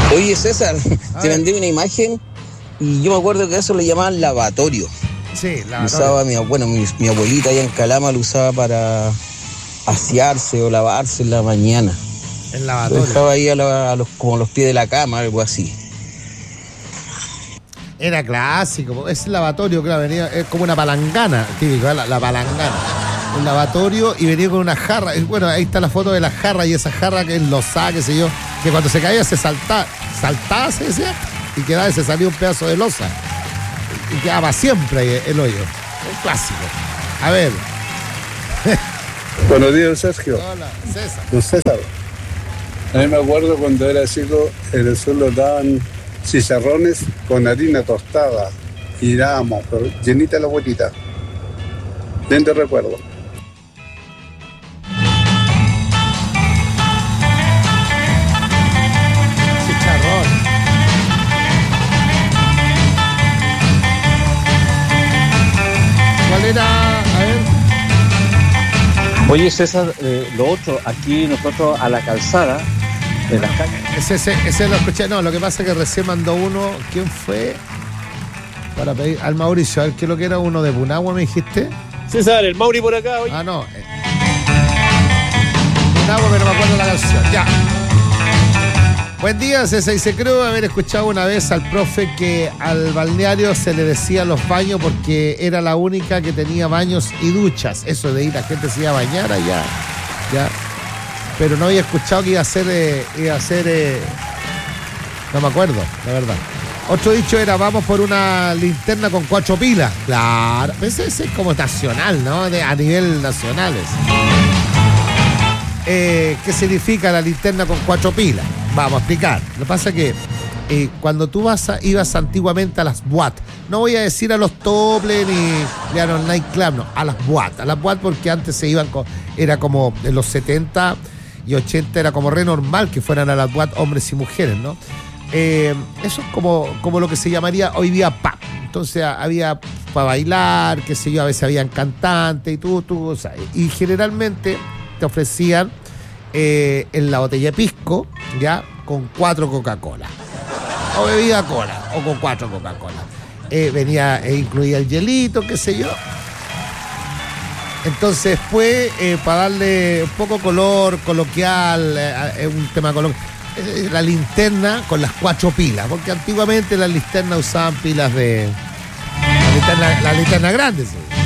Oye, César, te mandé una imagen y yo me acuerdo que eso lo llamaban lavatorio. Sí, lavatorio. Usaba mi abuelita allá en Calama lo usaba para asearse o lavarse en la mañana. El lavatorio. Lo dejaba ahí como a los pies de la cama, algo así. Era clásico, es lavatorio, claro, venía, es como una palangana, típico, la palangana. Un lavatorio y venía con una jarra. Bueno, ahí está la foto de la jarra y esa jarra que es losada, qué sé yo, que cuando se caía se saltaba, se decía, y quedaba y se salía un pedazo de losa. Y quedaba siempre ahí el hoyo. Un clásico. A ver. Buenos días, Sergio. Hola, César. Don César. A mí me acuerdo cuando era chico, en el sur nos daban chicharrones con harina tostada y dábamos, pero llenita la bolita. Bien te recuerdo. Chicharrón. ¿Cuál era? A ver. Oye, César, lo otro, aquí nosotros a la calzada de las calles. Ese lo escuché. No, lo que pasa es que recién mandó uno. ¿Quién fue? Para pedir al Mauricio. A ver, ¿qué es lo que era uno de Punagua, me dijiste? César, el Mauri por acá hoy. Ah, no. Punagua, pero no me acuerdo la canción. Ya. Buen día, César. Y se creo haber escuchado una vez al profe que al balneario se le decía los baños porque era la única que tenía baños y duchas. Eso de ir, la gente se iba a bañar allá. Ya. Pero no había escuchado que iba a ser no me acuerdo, la verdad. Otro dicho era, vamos por una linterna con 4 pilas. Claro, ese es como nacional, ¿no? A nivel nacional. ¿Qué significa la linterna con 4 pilas? Vamos a explicar. Lo que pasa es que cuando tú ibas antiguamente a las boates, no voy a decir a los toples ni a los nightclubs, no, a las boates. A las boates porque antes se iban, era como en los 70 y 80 era como re normal que fueran a las boates hombres y mujeres, ¿no? Eso es como lo que se llamaría hoy día pub. Entonces había para bailar, qué sé yo, a veces habían cantantes y tú, o sea, y generalmente te ofrecían en la botella de pisco, ya, con 4 Coca-Cola. O bebida cola, o con 4 Coca-Cola. Venía, incluía el hielito, qué sé yo. Entonces después, para darle un poco color coloquial, un tema coloquial, la linterna con las 4 pilas, porque antiguamente las linternas usaban pilas de... La linterna grande, sí.